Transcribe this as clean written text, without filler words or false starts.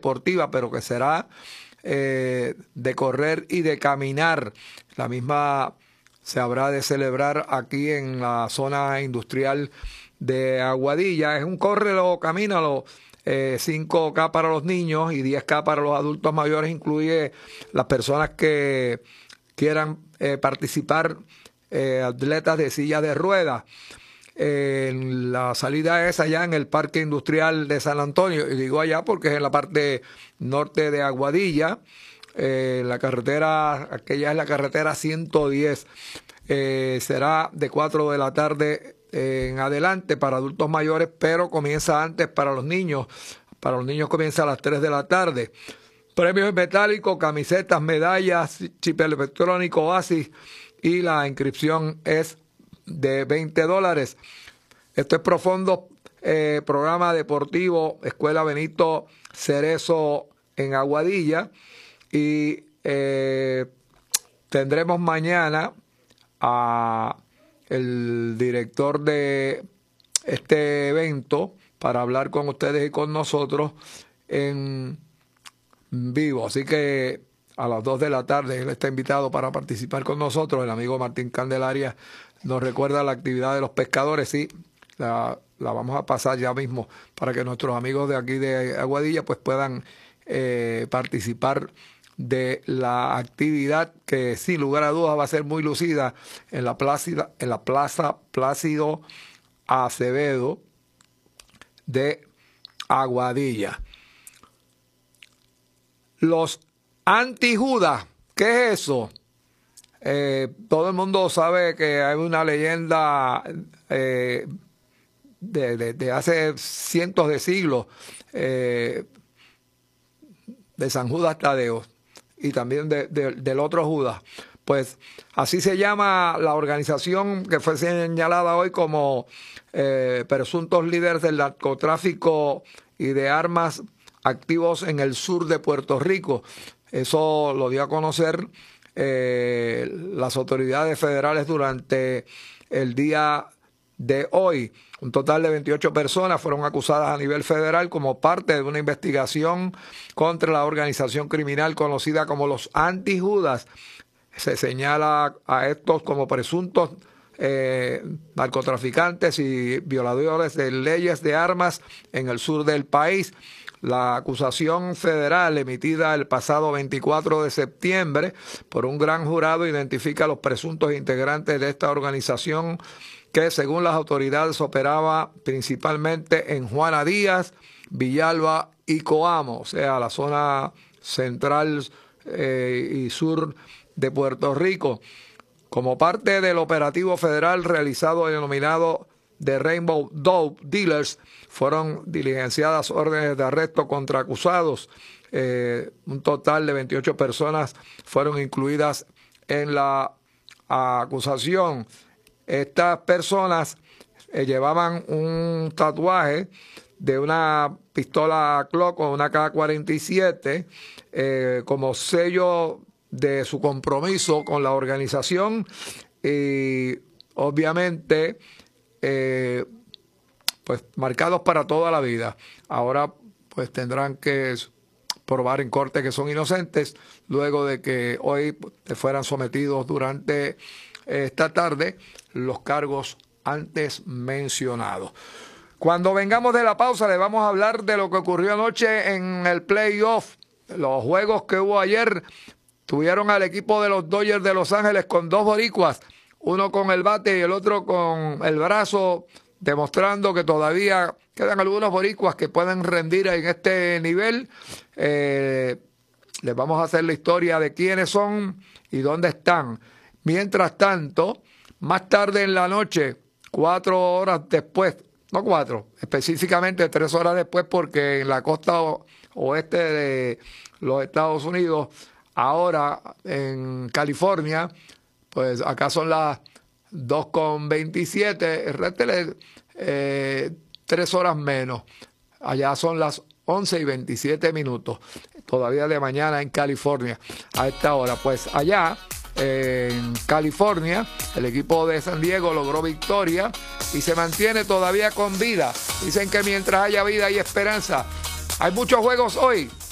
deportiva, pero que será de correr y de caminar. La misma se habrá de celebrar aquí en la zona industrial de Aguadilla. Es un córrelo, camínalo, 5K para los niños y 10K para los adultos mayores. Incluye las personas que quieran participar, atletas de silla de ruedas. La salida es allá en el Parque Industrial de San Antonio, y digo allá porque es en la parte norte de Aguadilla. La carretera, aquella es la carretera 110. Será de 4 de la tarde en adelante para adultos mayores, pero comienza antes para los niños. Para los niños comienza a las 3 de la tarde. Premios en metálico, camisetas, medallas, chip electrónico, Oasis, y la inscripción es de $20. Esto es Profundo, programa deportivo, Escuela Benito Cerezo en Aguadilla, y tendremos mañana a el director de este evento para hablar con ustedes y con nosotros en vivo. Así que a las 2 de la tarde él está invitado para participar con nosotros. El amigo Martín Candelaria nos recuerda la actividad de los pescadores. Sí, la vamos a pasar ya mismo para que nuestros amigos de aquí de Aguadilla pues puedan participar de la actividad, que sin lugar a dudas va a ser muy lucida en la Plaza Plácido Acevedo de Aguadilla. Los anti-Judas, ¿qué es eso? Todo el mundo sabe que hay una leyenda de hace cientos de siglos de San Judas Tadeo y también del otro Judas. Pues así se llama la organización que fue señalada hoy como presuntos líderes del narcotráfico y de armas activos en el sur de Puerto Rico. Eso lo dio a conocer las autoridades federales durante el día de hoy. Un total de 28 personas fueron acusadas a nivel federal como parte de una investigación contra la organización criminal conocida como los Anti-Judas. Se señala a estos como presuntos narcotraficantes y violadores de leyes de armas en el sur del país. La acusación federal emitida el pasado 24 de septiembre por un gran jurado identifica a los presuntos integrantes de esta organización que, según las autoridades, operaba principalmente en Juana Díaz, Villalba y Coamo, o sea, la zona central y sur de Puerto Rico. Como parte del operativo federal realizado y denominado de Rainbow Dope Dealers, fueron diligenciadas órdenes de arresto contra acusados. Un total de 28 personas fueron incluidas en la acusación. Estas personas llevaban un tatuaje de una pistola Glock o una K-47 como sello de su compromiso con la organización, y obviamente pues marcados para toda la vida. Ahora pues tendrán que probar en corte que son inocentes, luego de que hoy fueran sometidos durante esta tarde los cargos antes mencionados. Cuando vengamos de la pausa les vamos a hablar de lo que ocurrió anoche en el playoff. Los juegos que hubo ayer tuvieron al equipo de los Dodgers de Los Ángeles con dos boricuas, uno con el bate y el otro con el brazo, demostrando que todavía quedan algunos boricuas que pueden rendir en este nivel. Les vamos a hacer la historia de quiénes son y dónde están. Mientras tanto, más tarde en la noche, 4 horas después, no 4, específicamente 3 horas después, porque en la costa oeste de los Estados Unidos, ahora en California, pues acá son las 2:27, réstele 3 horas menos. Allá son las 11:27, todavía de mañana en California a esta hora. Pues allá en California el equipo de San Diego logró victoria y se mantiene todavía con vida. Dicen que mientras haya vida hay esperanza. Hay muchos juegos hoy.